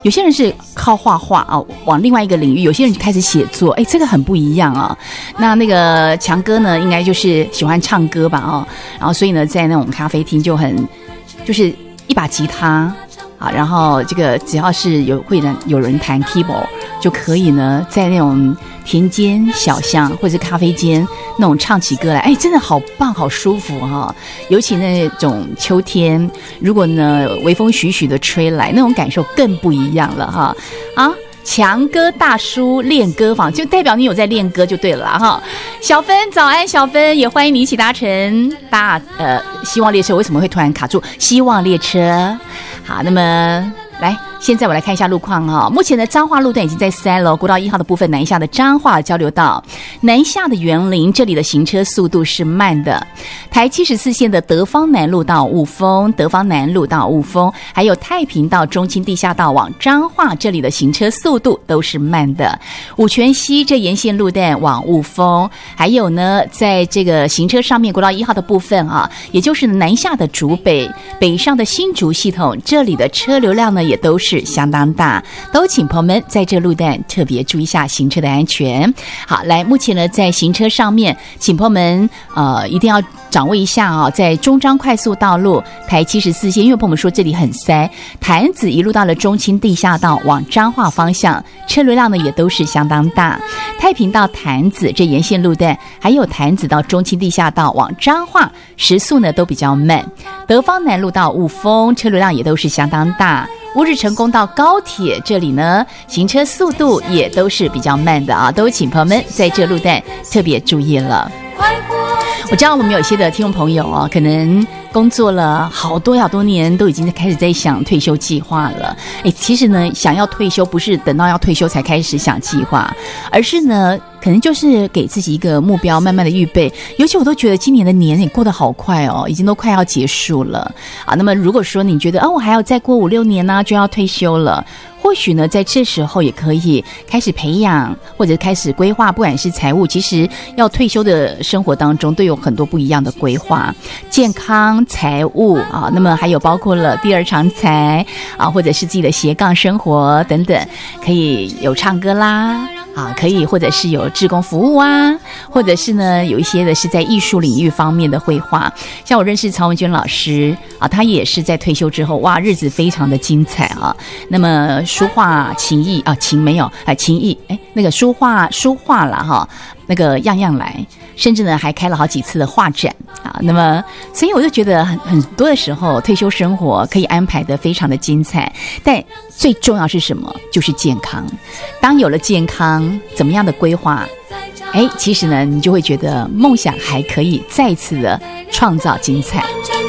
有些人是靠画画啊，往另外一个领域；有些人就开始写作，这个很不一样啊。那个强哥呢，应该就是喜欢唱歌吧，然后所以呢，在那种咖啡厅就是一把吉他啊，然后这个只要是有人弹 keyboard 就可以呢，在那种田间小巷或者是咖啡间那种唱起歌来，真的好棒好舒服哈。尤其那种秋天，如果呢微风徐徐的吹来，那种感受更不一样了哈。啊，强哥大叔练歌房，就代表你有在练歌就对了哈。小芬早安，小芬也欢迎你一起搭乘希望列车。为什么会突然卡住？希望列车。好，那么来，现在我来看一下路况哈。目前的彰化路段已经在塞了，国道1号的部分南下的彰化交流道，南下的园林这里的行车速度是慢的。台74线的德芳南路到雾峰，德芳南路到雾峰，还有太平道中清地下道往彰化这里的行车速度都是慢的。五权西这沿线路段往雾峰，还有呢，在这个行车上面，国道1号的部分啊，也就是南下的竹北、北上的新竹系统，这里的车流量呢也都是相当大，都请朋友们在这路段特别注意一下行车的安全。好，来，目前呢在行车上面，请朋友们一定要掌握一下啊，在中彰快速道路台74线，因为朋友们说这里很塞，潭子一路到了中清地下道往彰化方向，车流量呢也都是相当大。太平到潭子这沿线路段，还有潭子到中清地下道往彰化，时速呢都比较慢。德芳南路到雾峰，车流量也都是相当大。乌日成功到高铁这里呢，行车速度也都是比较慢的啊，都请朋友们在这路段特别注意了。我知道我们有一些的听众朋友可能工作了好多年，都已经开始在想退休计划了。其实呢，想要退休不是等到要退休才开始想计划，而是呢，可能就是给自己一个目标，慢慢的预备。尤其我都觉得今年的年也过得好快哦，已经都快要结束了啊。那么如果说你觉得我还要再过5-6年呢，就要退休了，或许呢，在这时候也可以开始培养或者开始规划，不管是财务，其实要退休的生活当中都有很多不一样的规划，健康、财务啊，那么还有包括了第二长财啊，或者是自己的斜杠生活等等，可以有唱歌啦。可以或者是有志工服务啊，或者是呢有一些的是在艺术领域方面的绘画，像我认识曹文娟老师他也是在退休之后，哇，日子非常的精彩啊。那么书画琴艺琴没有琴艺那个书画啦哈，那个样样来，甚至呢还开了好几次的画展啊。那么所以我就觉得很多的时候退休生活可以安排的非常的精彩，但最重要是什么？就是健康。当有了健康，怎么样的规划其实呢你就会觉得梦想还可以再次的创造精彩。